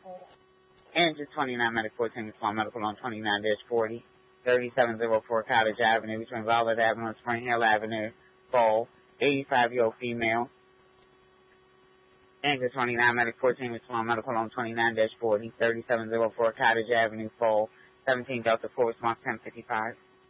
Engine 29 Medic 14 Respond Medical on 29-40, 3704 Cottage Avenue between Violet Avenue and Spring Hill Avenue, Fall, 85-year-old female. Engine 29 Medic 14 Respond Medical on 29-40, 3704 Cottage Avenue, Fall, 17 Delta 4 Response 1055.